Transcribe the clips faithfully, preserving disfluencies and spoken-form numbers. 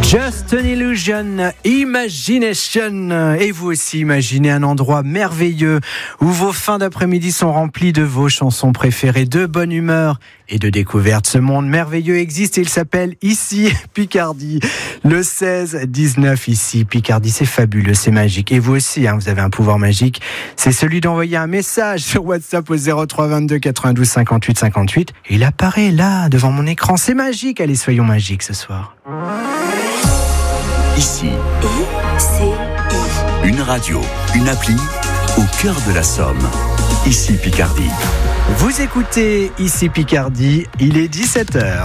Just an illusion, imagination. Et vous aussi, imaginez un endroit merveilleux où vos fins d'après-midi sont remplies de vos chansons préférées, de bonne humeur et de découverte. Ce monde merveilleux existe et il s'appelle Ici Picardie. Le seize dix-neuf Ici Picardie, c'est fabuleux, c'est magique. Et vous aussi, hein, vous avez un pouvoir magique. C'est celui d'envoyer un message sur WhatsApp au zéro trois vingt-deux quatre-vingt-douze cinquante-huit cinquante-huit. Et il apparaît là, devant mon écran. C'est magique. Allez, soyons magiques ce soir. Ici, I C I. Une radio, une appli au cœur de la Somme. Ici Picardie. Vous écoutez Ici Picardie, il est dix-sept heures.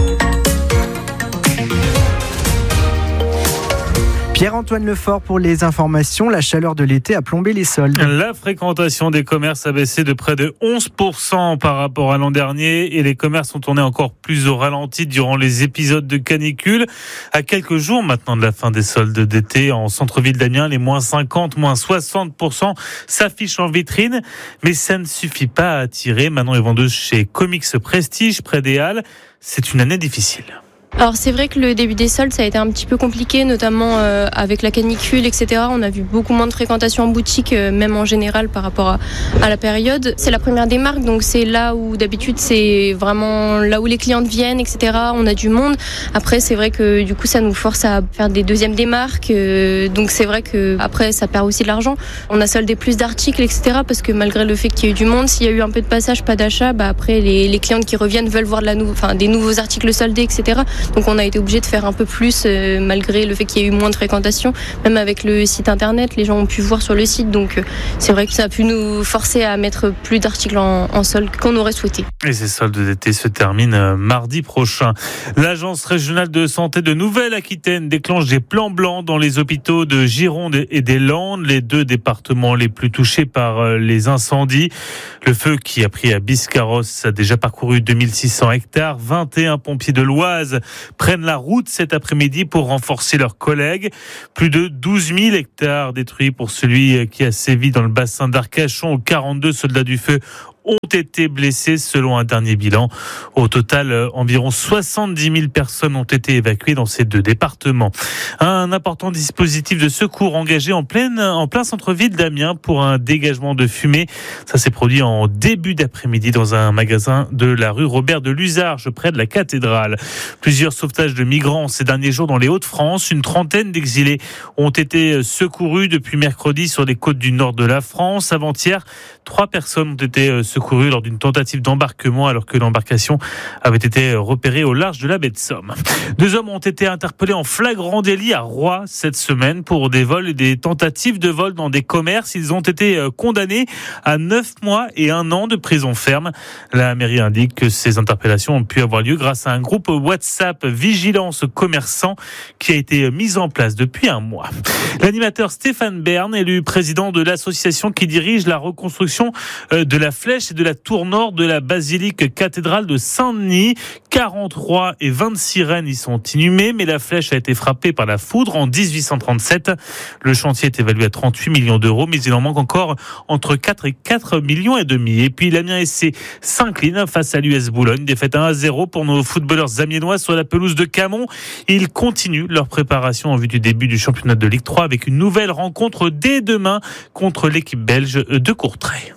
Pierre-Antoine Lefort pour les informations. La chaleur de l'été a plombé les soldes. La fréquentation des commerces a baissé de près de onze pour cent par rapport à l'an dernier et les commerces sont tournés encore plus au ralenti durant les épisodes de canicule. À quelques jours maintenant de la fin des soldes d'été en centre-ville d'Amiens, les moins cinquante, moins soixante pour cent s'affichent en vitrine. Mais ça ne suffit pas à attirer. Manon est vendeuse chez Comics Prestige près des Halles. C'est une année difficile. Alors c'est vrai que le début des soldes ça a été un petit peu compliqué, notamment euh, avec la canicule, et cetera. On a vu beaucoup moins de fréquentation en boutique, euh, même en général par rapport à, à la période. C'est la première des marques, donc c'est là où d'habitude c'est vraiment là où les clientes viennent, et cetera. On a du monde. Après c'est vrai que du coup ça nous force à faire des deuxièmes des marques, euh, donc c'est vrai que après ça perd aussi de l'argent. On a soldé plus d'articles, et cetera. Parce que malgré le fait qu'il y ait eu du monde, s'il y a eu un peu de passage, pas d'achat, bah après les, les clientes qui reviennent veulent voir de la nou- enfin, des nouveaux articles soldés, et cetera. Donc on a été obligé de faire un peu plus euh, malgré le fait qu'il y ait eu moins de fréquentation. Même avec le site internet, les gens ont pu voir sur le site. Donc euh, c'est vrai que ça a pu nous forcer à mettre plus d'articles en, en solde qu'on aurait souhaité. Et ces soldes d'été se terminent mardi prochain. L'Agence régionale de santé de Nouvelle-Aquitaine déclenche des plans blancs dans les hôpitaux de Gironde et des Landes, les deux départements les plus touchés par les incendies. Le feu qui a pris à Biscarrosse a déjà parcouru deux mille six cents hectares. vingt et un pompiers de l'Oise prennent la route cet après-midi pour renforcer leurs collègues. Plus de douze mille hectares détruits pour celui qui a sévi dans le bassin d'Arcachon. quarante-deux soldats du feu ont été blessés selon un dernier bilan. Au total, environ soixante-dix mille personnes ont été évacuées dans ces deux départements. Un important dispositif de secours engagé en plein, en plein centre-ville d'Amiens pour un dégagement de fumée. Ça s'est produit en début d'après-midi dans un magasin de la rue Robert de Luzarches, près de la cathédrale. Plusieurs sauvetages de migrants ces derniers jours dans les Hauts-de-France. Une trentaine d'exilés ont été secourus depuis mercredi sur les côtes du nord de la France. Avant-hier, trois personnes ont été secourues secourus lors d'une tentative d'embarquement alors que l'embarcation avait été repérée au large de la baie de Somme. Deux hommes ont été interpellés en flagrant délit à Roye cette semaine pour des vols et des tentatives de vol dans des commerces. Ils ont été condamnés à neuf mois et un an de prison ferme. La mairie indique que ces interpellations ont pu avoir lieu grâce à un groupe WhatsApp Vigilance Commerçant qui a été mis en place depuis un mois. L'animateur Stéphane Bern, élu président de l'association qui dirige la reconstruction de la flèche et de la tour nord de la basilique cathédrale de Saint-Denis. quarante rois et vingt-six reines y sont inhumés, mais la flèche a été frappée par la foudre en dix-huit cent trente-sept. Le chantier est évalué à trente-huit millions d'euros, mais il en manque encore entre quatre et quatre millions et demi. Et puis l'Amiens S C s'incline face à l'U S Boulogne, défaite un à zéro pour nos footballeurs amiénois sur la pelouse de Camon. Ils continuent leur préparation en vue du début du championnat de Ligue trois avec une nouvelle rencontre dès demain contre l'équipe belge de Courtrai.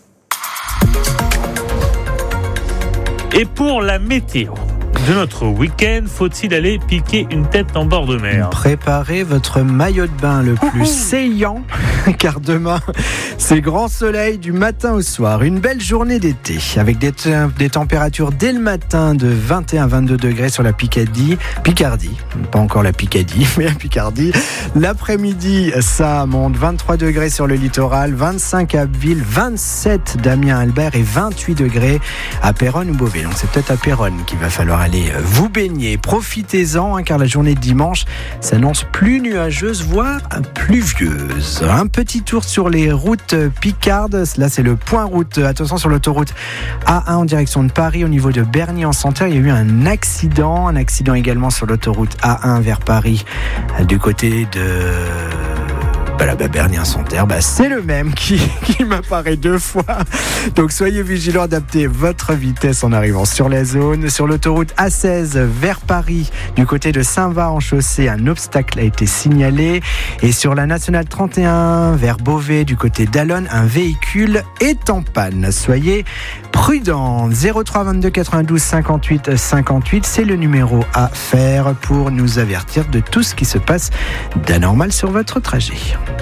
Et pour la météo de notre week-end, faut-il aller piquer une tête en bord de mer ? Préparez votre maillot de bain le plus saillant, car demain, c'est grand soleil du matin au soir. Une belle journée d'été, avec des, t- des températures dès le matin de vingt et un à vingt-deux degrés sur la Picardie. Picardie, pas encore la Picardie, mais la Picardie. L'après-midi, ça monte vingt-trois degrés sur le littoral, vingt-cinq à Abbeville, vingt-sept Damien-Albert et vingt-huit degrés à Péronne ou Beauvais. Donc c'est peut-être à Péronne qu'il va falloir aller vous baigner. Profitez-en, hein, car la journée de dimanche s'annonce plus nuageuse, voire pluvieuse. Un petit tour sur les routes picardes. Là, c'est le point route. Attention sur l'autoroute A un en direction de Paris, au niveau de Berny en Santerre. Il y a eu un accident. Un accident également sur l'autoroute A un vers Paris, du côté de Bah là, bah, Bernien-Santerre, bah, c'est le même qui, qui m'apparaît deux fois. Donc soyez vigilants, adaptez votre vitesse en arrivant sur la zone. Sur l'autoroute A seize vers Paris, du côté de Saint-Va en chaussée, un obstacle a été signalé. Et sur la nationale trente et un vers Beauvais, du côté d'Allonne, un véhicule est en panne. Soyez prudents. zéro trois vingt-deux quatre-vingt-douze cinquante-huit cinquante-huit, c'est le numéro à faire pour nous avertir de tout ce qui se passe d'anormal sur votre trajet.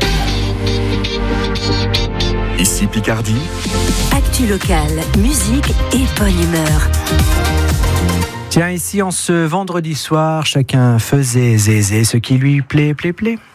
Ici Picardie. Actu locale, musique et bonne humeur. Tiens, ici en ce vendredi soir, chacun faisait zézé ce qui lui plaît, plaît, plaît.